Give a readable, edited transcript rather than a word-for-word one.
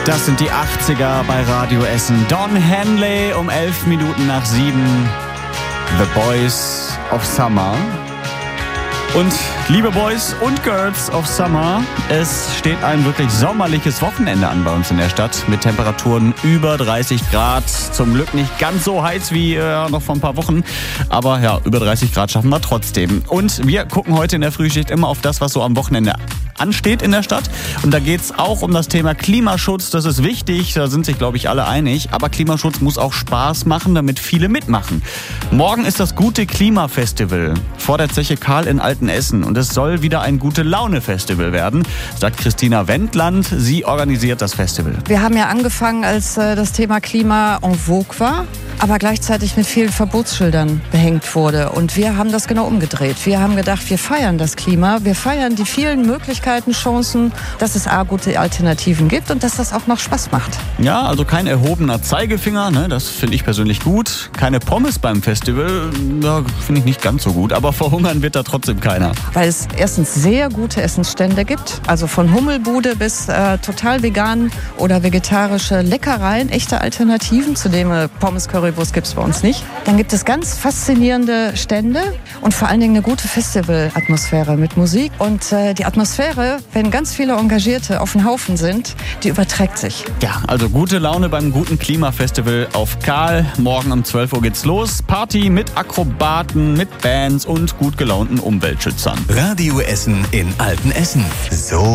Das sind die 80er bei Radio Essen. Don Henley um 11 Minuten nach 7. The Boys of Summer. Und liebe Boys und Girls of Summer, es steht ein wirklich sommerliches Wochenende an bei uns in der Stadt mit Temperaturen über 30 Grad. Zum Glück nicht ganz so heiß wie noch vor ein paar Wochen, aber ja, über 30 Grad schaffen wir trotzdem. Und wir gucken heute in der Frühschicht immer auf das, was so am Wochenende ansteht in der Stadt. Und da geht's auch um das Thema Klimaschutz. Das ist wichtig, da sind sich, glaube ich, alle einig. Aber Klimaschutz muss auch Spaß machen, damit viele mitmachen. Morgen ist das Gute-Klima-Festival vor der Zeche Karl in Altenessen. Und es soll wieder ein Gute-Laune-Festival werden, sagt Christina Wendland. Sie organisiert das Festival. Wir haben ja angefangen, als das Thema Klima en vogue war, aber gleichzeitig mit vielen Verbotsschildern behängt wurde. Und wir haben das genau umgedreht. Wir haben gedacht, wir feiern das Klima, wir feiern die vielen Möglichkeiten, Chancen, dass es gute Alternativen gibt und dass das auch noch Spaß macht. Ja, also kein erhobener Zeigefinger, ne? Das finde ich persönlich gut. Keine Pommes beim Festival, ja, finde ich nicht ganz so gut. Aber verhungern wird da trotzdem keiner. Weil es erstens sehr gute Essensstände gibt, also von Hummelbude bis total vegan oder vegetarische Leckereien, echte Alternativen zu dem Pommes Currywurst gibt es bei uns nicht. Dann gibt es ganz faszinierende Stände und vor allen Dingen eine gute Festivalatmosphäre mit Musik. Und die Atmosphäre, wenn ganz viele Engagierte auf dem Haufen sind, die überträgt sich. Ja, also gute Laune beim guten Klimafestival auf Karl. Morgen um 12 Uhr geht's los. Party mit Akrobaten, mit Bands und gut gelaunten Umweltschützern. Radio Essen in Altenessen. So